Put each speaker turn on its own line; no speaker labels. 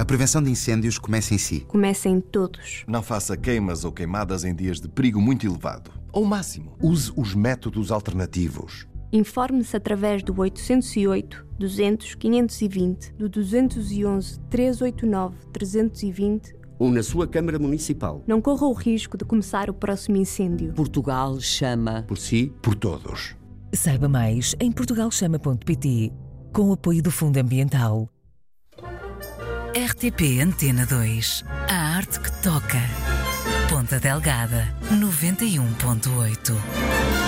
prevenção de incêndios começa em si.
Começa em todos.
Não faça queimas ou queimadas em dias de perigo muito elevado. Ou máximo.
Use os métodos alternativos.
Informe-se através do 808 200 520, do 211 389 320
ou na sua Câmara Municipal.
Não corra o risco de começar o próximo incêndio.
Portugal chama.
Por si, por todos.
Saiba mais em portugalchama.pt, com o apoio do Fundo Ambiental.
RTP Antena 2. A arte que toca. Ponta Delgada, 91.8.